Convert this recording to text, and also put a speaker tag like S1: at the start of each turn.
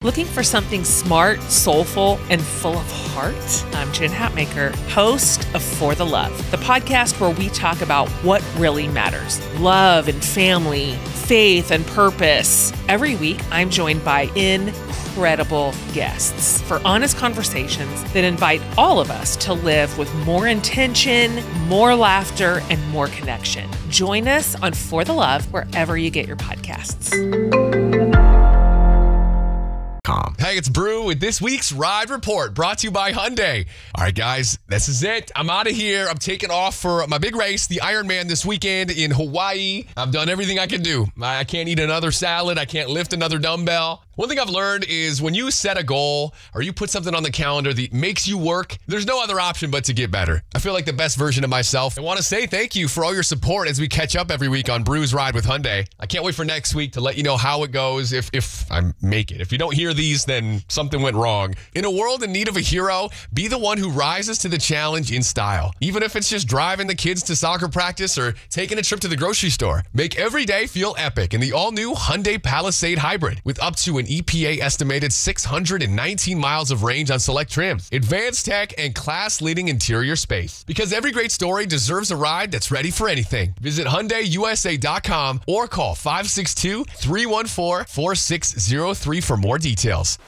S1: Looking for something smart, soulful, and full of heart? I'm Jen Hatmaker, host of For the Love, the podcast where we talk about what really matters: love and family, faith and purpose. Every week, I'm joined by incredible guests for honest conversations that invite all of us to live with more intention, more laughter, and more connection. Join us on For the Love wherever you get your podcasts.
S2: Hey, it's Brew with this week's Ride Report, brought to you by Hyundai. All right, guys, this is it. I'm out of here. I'm taking off for my big race, the Ironman, this weekend in Hawaii. I've done everything I can do. I can't eat another salad. I can't lift another dumbbell. One thing I've learned is when you set a goal or you put something on the calendar that makes you work, there's no other option but to get better. I feel like the best version of myself. I want to say thank you for all your support as we catch up every week on Brew's Ride with Hyundai. I can't wait for next week to let you know how it goes if I make it. If you don't hear these, then something went wrong. In a world in need of a hero, be the one who rises to the challenge in style. Even if it's just driving the kids to soccer practice or taking a trip to the grocery store. Make every day feel epic in the all-new Hyundai Palisade Hybrid with up to an EPA estimated 619 miles of range on select trims, advanced tech, and class-leading interior space. Because every great story deserves a ride that's ready for anything. Visit HyundaiUSA.com or call 562-314-4603 for more details.